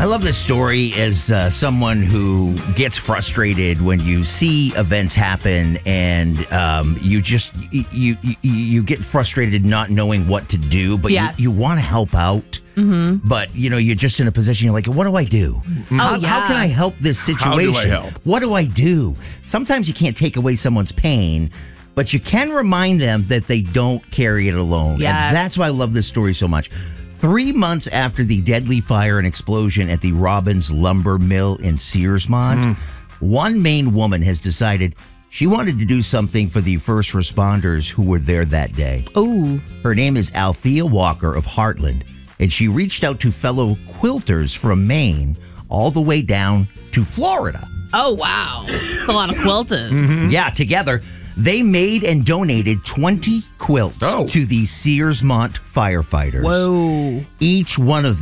I love this story as someone who gets frustrated when you see events happen and you get frustrated not knowing what to do, but you want to help out. Mm-hmm. But, you're just in a position, you're like, what do I do? How can I help this situation? How do I help? What do I do? Sometimes you can't take away someone's pain, but you can remind them that they don't carry it alone. Yes. And that's why I love this story so much. 3 months after the deadly fire and explosion at the Robbins Lumber Mill in Searsmont, one Maine woman has decided she wanted to do something for the first responders who were there that day. Oh. Her name is Althea Walker of Heartland, and she reached out to fellow quilters from Maine all the way down to Florida. Oh, wow. It's a lot of quilters. Mm-hmm. Yeah, together, they made and donated 20 quilts to the Searsmont firefighters. Whoa. Each one of